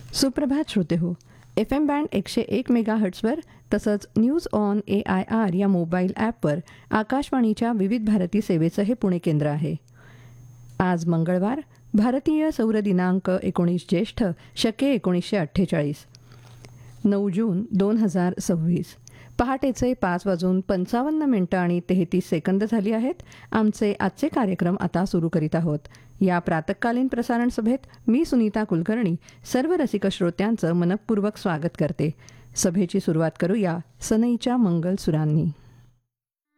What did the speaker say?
सुप्रभात श्रोते हो. FM बँड 101 मेगाहर्ट्झवर तसंच न्यूज ऑन AIR या मोबाईल ॲपवर आकाशवाणीच्या विविध भारती सेवेचं हे पुणे केंद्र आहे. आज मंगळवार, भारतीय सौर दिनांक 19 ज्येष्ठ शके 1948, 9 जून 2026. पहाटेचे 5:55 आणि 33 सेकंद झाली आहेत. आमचे आजचे कार्यक्रम आता सुरू करीत आहोत. या प्रातःकालीन प्रसारण सभेत मी सुनीता कुलकर्णी सर्व रसिक श्रोत्यांचं मनपूर्वक स्वागत करते. सभेची सुरुवात करूया सनईच्या मंगल सुरांनी.